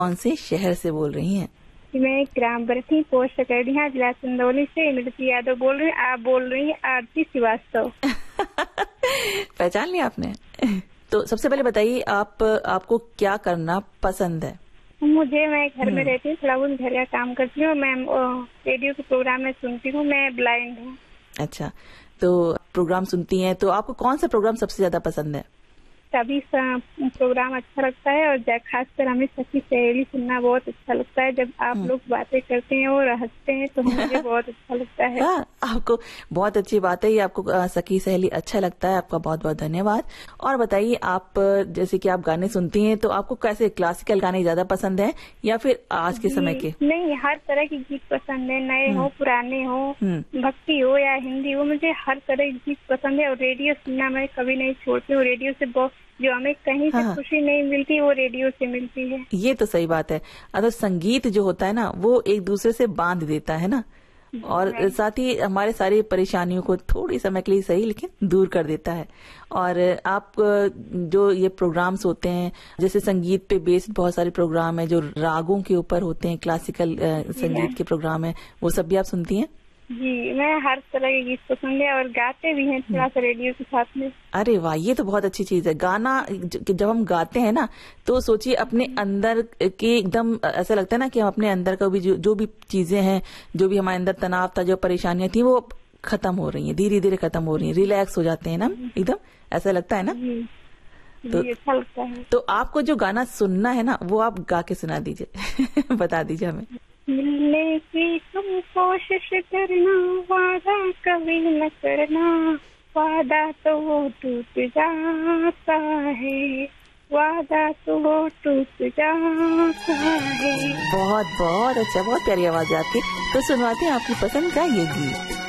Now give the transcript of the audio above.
कौन से शहर से बोल रही हैं? मैं ग्राम बरठी पोस्ट सकैडिया जिला चंदौली से इमरती यादव बोल रही हूँ। आप बोल रही हैं आरती श्रीवास्तव। पहचान लिया आपने? तो सबसे पहले बताइए आपको क्या करना पसंद है? मैं घर में रहती हूँ, थोड़ा बहुत घर का काम करती हूँ। मैं रेडियो के प्रोग्राम में सुनती हूँ। मैं ब्लाइंड हूँ। अच्छा, तो प्रोग्राम सुनती हैं, तो आपको कौन सा प्रोग्राम सबसे ज्यादा पसंद है? सभी प्रोग्राम अच्छा लगता है और खासकर हमें सखी सहेली सुनना बहुत अच्छा लगता है। जब आप लोग बातें करते हैं और हंसते हैं तो मुझे बहुत अच्छा लगता है। आपको बहुत अच्छी बात है, ये आपको सखी सहेली अच्छा लगता है। आपका बहुत बहुत धन्यवाद। और बताइए, आप जैसे कि आप गाने सुनती हैं, तो आपको कैसे क्लासिकल गाने ज्यादा पसंद है या फिर आज के समय के? नहीं, हर तरह की गीत पसंद है, नए हो पुराने हो, भक्ति हो या हिंदी हो, मुझे हर तरह की गीत पसंद है। और रेडियो सुनना मैं कभी नहीं छोड़ती हूँ। रेडियो से बहुत जो हमें कहीं से खुशी नहीं मिलती वो रेडियो से मिलती है। ये तो सही बात है। अगर संगीत जो होता है ना वो एक दूसरे से बांध देता है ना, और साथ ही हमारे सारी परेशानियों को थोड़ी समय के लिए सही लेकिन दूर कर देता है। और आप जो ये प्रोग्राम्स होते हैं, जैसे संगीत पे बेस्ड बहुत सारे प्रोग्राम है जो रागों के ऊपर होते हैं, क्लासिकल संगीत के प्रोग्राम है, वो सब भी आप सुनती हैं? जी, मैं हर तरह के गीत पसंद है और गाते भी हैं थोड़ा सा रेडियो के साथ में। अरे वाह, ये तो बहुत अच्छी चीज है। गाना जब हम गाते हैं ना तो सोचिए अपने अंदर के एकदम ऐसा लगता है ना कि हम अपने अंदर का भी जो भी चीजें हैं, जो भी हमारे अंदर तनाव था, जो परेशानियां थी, वो खत्म हो रही हैं, धीरे धीरे खत्म हो रही हैं, रिलैक्स हो जाते हैं ना, एकदम ऐसा लगता है ना। तो अच्छा लगता है। तो आपको जो गाना सुनना है ना वो आप गा के सुना दीजिए। बता दीजिए हमें। मिलने की तुम कोशिश करना, वादा कभी न करना, वादा तो वो टूट जाता है, वादा तो वो टूट जाता है। बहुत बहुत अच्छा, बहुत प्यारी आवाज है आपकी। तो सुनवाते हैं आपकी पसंद का ये गीत।